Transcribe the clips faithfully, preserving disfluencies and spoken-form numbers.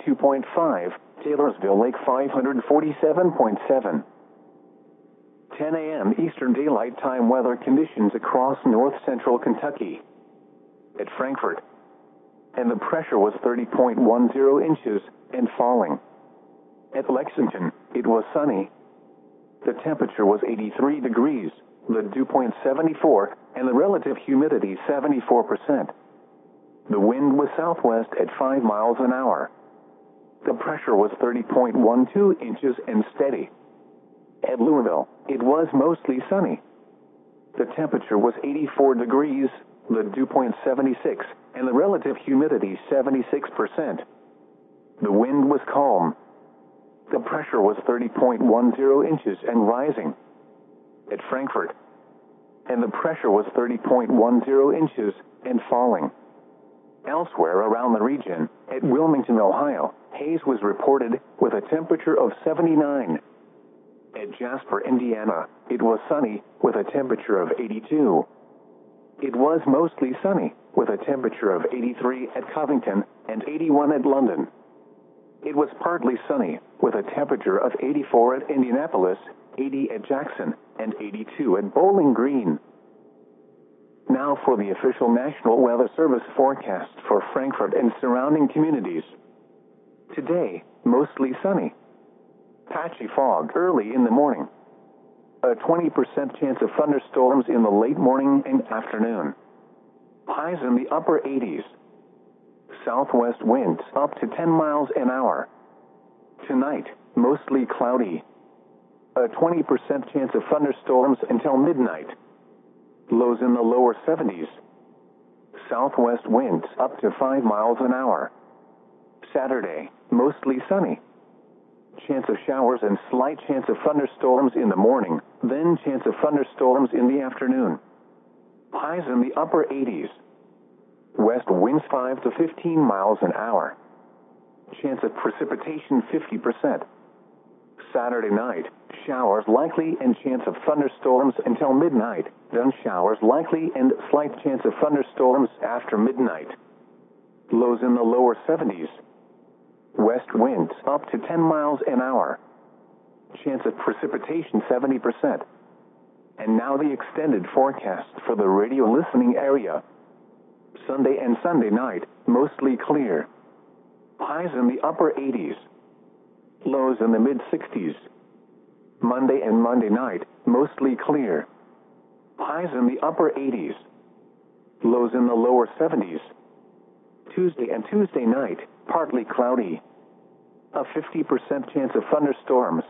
forty-two point five, Taylorsville Lake five hundred forty-seven point seven. ten a m Eastern Daylight Time weather conditions across north central Kentucky. At Frankfort. And the pressure was thirty point one zero inches and falling. At Lexington, it was sunny. The temperature was eighty-three degrees, the dew point seventy-four, and the relative humidity seventy-four percent. The wind was southwest at five miles an hour. The pressure was thirty point one two inches and steady. At Louisville, it was mostly sunny. The temperature was eighty-four degrees, the dew point seventy-six, and the relative humidity seventy-six percent. The wind was calm. The pressure was thirty point one zero inches and rising. At Frankfort. And the pressure was thirty point one zero inches and falling. Elsewhere around the region, at Wilmington, Ohio, haze was reported with a temperature of seventy-nine. At Jasper, Indiana, it was sunny with a temperature of eighty-two. It was mostly sunny with a temperature of eighty-three at Covington and eighty-one at London. It was partly sunny with a temperature of eighty-four at Indianapolis, eighty at Jackson, and eighty-two at Bowling Green. Now for the official National Weather Service forecast for Frankfort and surrounding communities. Today, mostly sunny. Patchy fog early in the morning. A twenty percent chance of thunderstorms in the late morning and afternoon. Highs in the upper eighties. Southwest winds up to ten miles an hour. Tonight, mostly cloudy. A twenty percent chance of thunderstorms until midnight. Lows in the lower seventies. Southwest winds up to five miles an hour. Saturday, mostly sunny. Chance of showers and slight chance of thunderstorms in the morning, then chance of thunderstorms in the afternoon. Highs in the upper eighties. West winds five to fifteen miles an hour. Chance of precipitation fifty percent. Saturday night, showers likely and chance of thunderstorms until midnight, then showers likely and slight chance of thunderstorms after midnight. Lows in the lower seventies. West winds up to ten miles an hour. Chance of precipitation seventy percent. And now the extended forecast for the radio listening area. Sunday and Sunday night, mostly clear. Highs in the upper eighties. Lows in the mid-sixties. Monday and Monday night, mostly clear. Highs in the upper eighties. Lows in the lower seventies. Tuesday and Tuesday night, partly cloudy. A fifty percent chance of thunderstorms.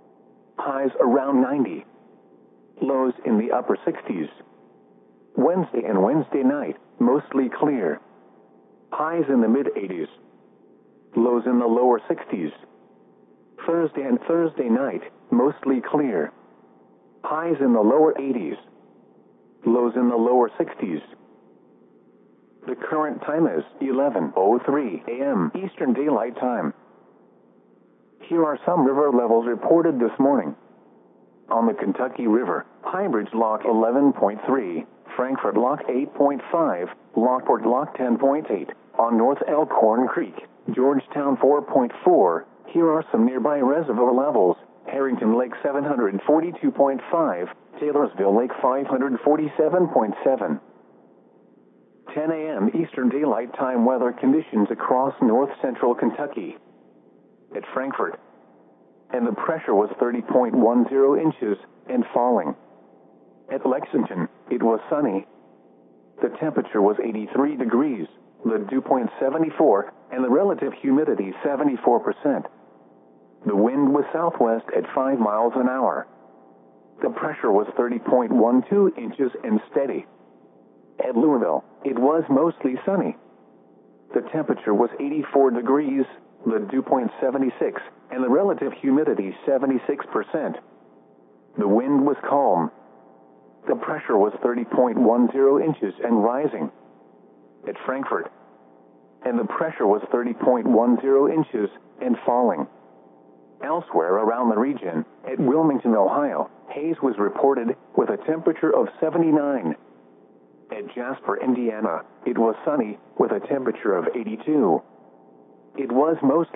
Highs around ninety. Lows in the upper sixties. Wednesday and Wednesday night, mostly clear. Highs in the mid-eighties. Lows in the lower sixties. Thursday and Thursday night, mostly clear. Highs in the lower eighties. Lows in the lower sixties. The current time is eleven oh three a m Eastern Daylight Time. Here are some river levels reported this morning. On the Kentucky River, Highbridge Lock eleven point three, Frankfort Lock eight point five, Lockport Lock ten point eight, on North Elkhorn Creek, Georgetown four point four. Here are some nearby reservoir levels. Harrington Lake seven hundred forty-two point five, Taylorsville Lake five hundred forty-seven point seven. ten a m Eastern Daylight Time weather conditions across north central Kentucky. At Frankfort. And the pressure was thirty point one zero inches and falling. At Lexington, it was sunny. The temperature was eighty-three degrees, the dew point seventy-four, and the relative humidity seventy-four percent. The wind was southwest at five miles an hour. The pressure was thirty point one two inches and steady. At Louisville, it was mostly sunny. The temperature was eighty-four degrees, the dew point seventy-six, and the relative humidity seventy-six percent. The wind was calm. The pressure was thirty point one zero inches and rising. At Frankfort. And the pressure was thirty point one zero inches and falling. Elsewhere around the region, at Wilmington, Ohio, haze was reported with a temperature of seventy-nine. At Jasper, Indiana, it was sunny with a temperature of eighty-two. It was mostly